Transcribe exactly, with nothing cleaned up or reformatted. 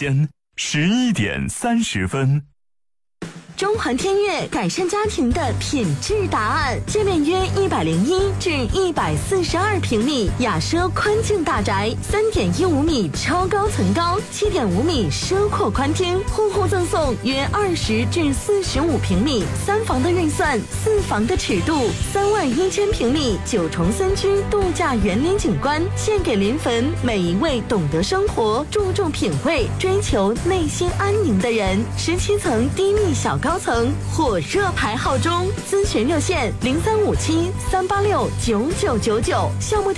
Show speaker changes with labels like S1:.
S1: 间十一点三十分。
S2: 中环天悦改善家庭的品质答案，界面约一百零一至一百四十二平米雅奢宽净大宅，三点一五米超高层高，七点五米奢阔宽厅，户户赠送约二十至四十五平米三房的预算，四房的尺度，三万一千平米九重森区度假园林景观，献给临汾每一位懂得生活、注重品味、追求内心安宁的人。十七层低密小高层火热排号中，咨询热线零三五七三八六九九九九，项目。